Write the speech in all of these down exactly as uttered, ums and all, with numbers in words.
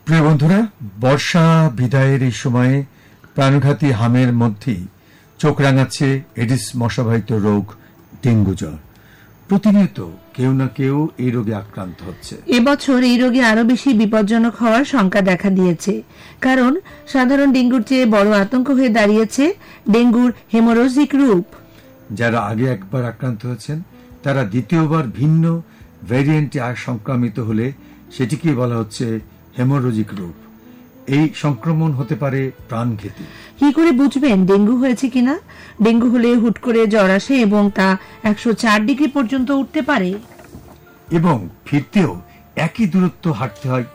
প্রিয় বন্ধুরা, বর্ষা বিদায়ের এই সময়ে প্রাণঘাতী হামের মধ্যেই চোখ রাঙাচ্ছে এডিস মশাবাহিত রোগ ডেঙ্গু জ্বর। প্রতিনিয়ত কেউ না কেউ এই রোগে আক্রান্ত হচ্ছে। এবছর এই রোগে আরো বেশি বিপজ্জনক হওয়ার শঙ্কা দেখা দিয়েছে, কারণ সাধারণ ডেঙ্গুর চেয়ে বড় আতঙ্ক হয়ে দাঁড়িয়েছে ডেঙ্গুর হেমোরোজিক রূপ। যারা আগে একবার আক্রান্ত হয়েছেন তারা দ্বিতীয়বার ভিন্ন ভ্যারিয়েন্টে সংক্রমিত হলে সেটিকে বলা হচ্ছে হেমোরোজিক রূপ। এই সংক্রমণ হতে পারে প্রাণঘাতী। কি করে বুঝবেন ডেঙ্গু হয়েছে কিনা? ডেঙ্গু হলে হুট করে জ্বর আসে এবং তা একশো চার ডিগ্রি পর্যন্ত উঠতে পারে এবং ফিরতেও একই দূরত্ব হাঁটতে হয়।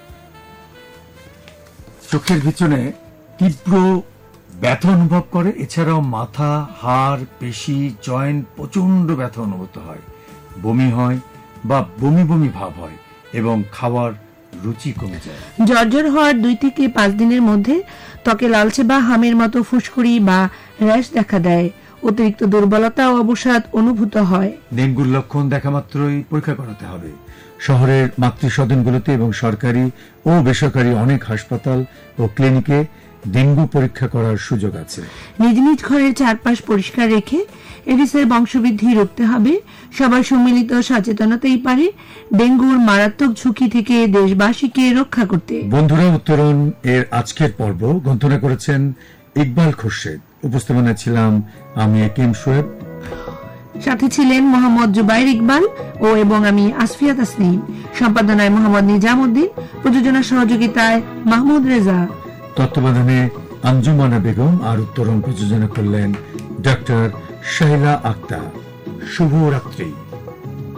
চোখের পিছনে তীব্র ব্যথা অনুভব করে, এছাড়াও মাথা, হাড়, পেশি, জয়েন্ট প্রচন্ড ব্যথা অনুভূত হয়, বমি হয় বা বমি বমি ভাব হয় এবং খাওয়ার রুচি কমে যায়। জ্বর হওয়ার দুই থেকে পাঁচ দিনের মধ্যে ত্বকে লালচে বা হামের মতো ফুসকুড়ি বা র্যাশ দেখা দেয়। অতিরিক্ত দুর্বলতা ও অবসাদ অনুভূত হয়। ডেঙ্গুর লক্ষণ দেখা মাত্রই পরীক্ষা করাতে হবে। শহরের মাতৃসদনগুলোতে এবং সরকারি ও বেসরকারি অনেক হাসপাতাল ও ক্লিনিকে ডেঙ্গু পরীক্ষা করার সুযোগ আছে। নিজ নিজ ঘরের চারপাশ পরিষ্কার রেখে এডিসের বংশবৃদ্ধি রুখতে হবে। সবার সম্মিলিত সচেতনতাই পারে ডেঙ্গুর মারাত্মক ঝুঁকি থেকে দেশবাসীকে রক্ষা করতে। বন্ধুরা, উত্তরণ এর আজকের পর্ব গ্রন্থনা করেছেন ইকবাল খোরশেদ। উপস্থাপনায় ছিলাম আমি একিম শোয়েব, সাথে ছিলেন মোহাম্মদ জুবাইর ইকবাল ও এবং আমি আসফিয়া তাসনিম। সম্পাদনায় মোহাম্মদ নিজামউদ্দিন, প্রযোজনা সহযোগিতায় মাহমুদ রেজা, তত্ত্বাবধানে আঞ্জুমানা বেগম আর উত্তরণ প্রযোজনা করলেন ডক্টর শাহিলা আক্তার। শুভরাত্রি।